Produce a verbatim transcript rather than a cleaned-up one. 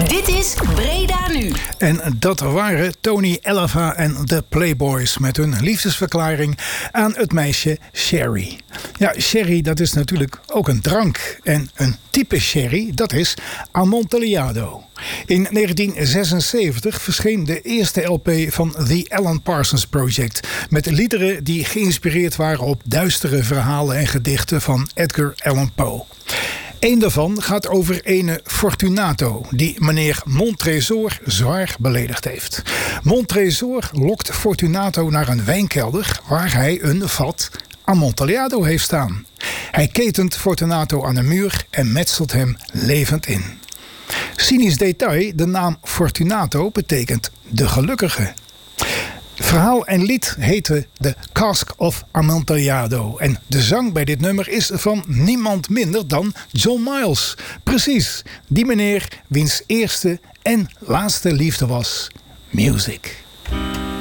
Dit is Breda Nu. En dat waren Tony Elva en de Playboys met hun liefdesverklaring aan het meisje Sherry. Ja, sherry, dat is natuurlijk ook een drank. En een type sherry, dat is Amontillado. In negentien zesenzeventig verscheen de eerste L P van The Alan Parsons Project, met liederen die geïnspireerd waren op duistere verhalen en gedichten van Edgar Allan Poe. Eén daarvan gaat over ene Fortunato, die meneer Montresor zwaar beledigd heeft. Montresor lokt Fortunato naar een wijnkelder waar hij een vat Amontillado heeft staan. Hij ketent Fortunato aan een muur en metselt hem levend in. Cynisch detail, de naam Fortunato betekent de gelukkige. Verhaal en lied heette The Cask of Amontillado. En de zang bij dit nummer is van niemand minder dan John Miles. Precies, die meneer wiens eerste en laatste liefde was music.